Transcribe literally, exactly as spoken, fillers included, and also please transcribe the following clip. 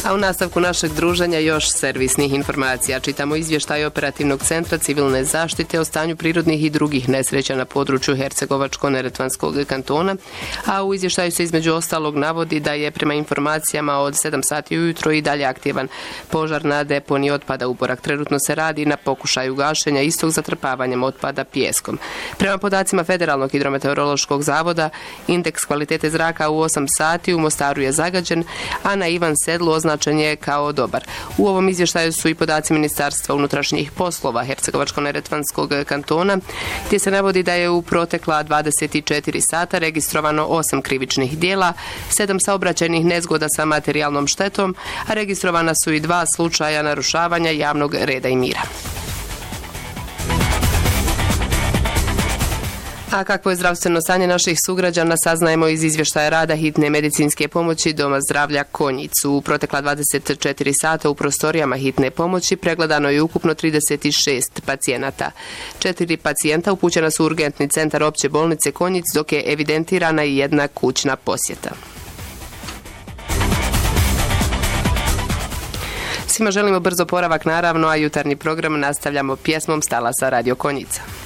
A u nastavku našeg druženja još servisnih informacija. Čitamo izvještaj Operativnog centra civilne zaštite o stanju prirodnih i drugih nesreća na području Hercegovačko-neretvanskog kantona, a u izvještaju se između ostalog navodi da je prema informacijama od sedam sati ujutro i dalje aktivan požar na deponiji otpada Uborak. Trenutno se radi na pokušaju gašenja istog zatrpavanjem otpada pijeskom. Prema podacima Federalnog hidrometeorološkog zavoda, indeks kvalitete zraka u osam sati u Mostaru je zagađen, a na Ivan Sedlu označen je kao dobar. U ovom izvještaju su i podaci Ministarstva unutrašnjih poslova Hercegovačko-neretvanskog kantona, gdje se navodi da je u protekla dvadeset četiri sata registrovano osam krivičnih dijela, sedam saobraćajnih nezgoda sa materijalnom štetom, a registrovana su i dva slučaja narušavanja javnog reda i mira. A kakvo je zdravstveno stanje naših sugrađana saznajemo iz izvještaja rada hitne medicinske pomoći Doma zdravlja Konjic. U protekla dvadeset četiri sata u prostorijama hitne pomoći pregledano je ukupno trideset šest pacijenata. Četiri pacijenta upućena su u urgentni centar opće bolnice Konjic, dok je evidentirana i jedna kućna posjeta. Svima želimo brzo oporavak naravno, a jutarnji program nastavljamo pjesmom Stala sa Radio Konjica.